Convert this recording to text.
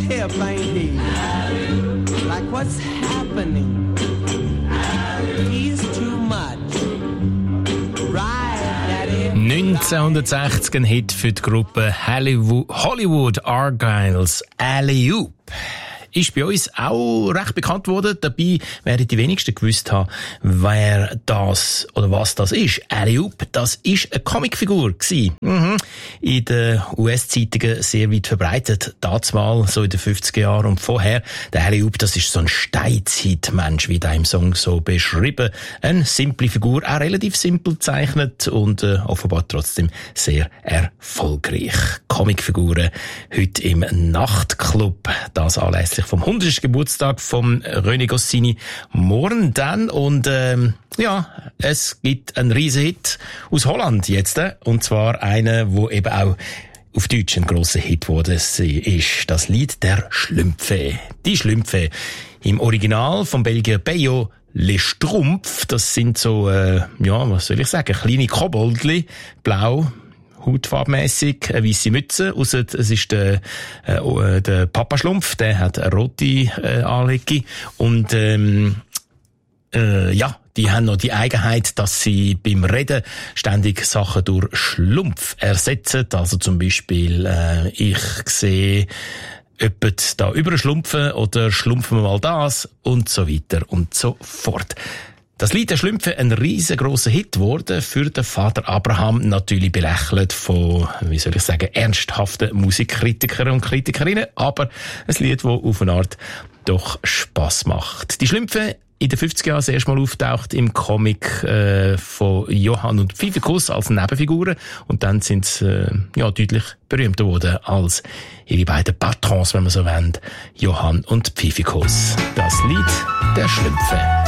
airplane day. Like what's happening? He's too much. Right, Daddy. 1960 ein Hit für die Gruppe Hollywood Argyles, Alley-Oop. Ist bei uns auch recht bekannt worden. Dabei werden die wenigsten gewusst haben, wer das oder was das ist. Alley-Oop, das ist eine Comicfigur gewesen. In den US-Zeitungen sehr weit verbreitet. Damals, so in den 50er Jahren und vorher. Der Alley-Oop, das ist so ein Steinzeitmensch, wie der im Song so beschrieben. Eine simple Figur, auch relativ simpel gezeichnet und offenbar trotzdem sehr erfolgreich. Comicfiguren heute im Nachtclub. Das anlässlich vom 100. Geburtstag von René Goscinny morgen dann. Und es gibt einen Riesenhit aus Holland jetzt. Und zwar einen, wo eben auch auf Deutsch ein grosser Hit geworden ist. Das Lied der Schlümpfe. Die Schlümpfe. Im Original vom Belgier Beyo Les Schtroumpfs. Das sind so, was soll ich sagen, kleine Koboldli, blau, hautfarbmässig, eine weisse Mütze. Ausser, es ist der Papa-Schlumpf, der hat eine rote Anlege. Und die haben noch die Eigenheit, dass sie beim Reden ständig Sachen durch Schlumpf ersetzen. Also zum Beispiel, ich sehe jemand da überschlumpfen oder schlumpfen wir mal das und so weiter und so fort. Das Lied der Schlümpfe ein riesengroßer Hit geworden, für den Vater Abraham natürlich belächelt von, ernsthaften Musikkritikern und Kritikerinnen, aber ein Lied, das auf eine Art doch Spass macht. Die Schlümpfe in den 50er Jahren das erste Mal auftaucht im Comic von Johann und Pfiffikus als Nebenfiguren und dann sind sie deutlich berühmter geworden als ihre beiden Patrons, wenn man so will, Johann und Pfiffikus. Das Lied der Schlümpfe.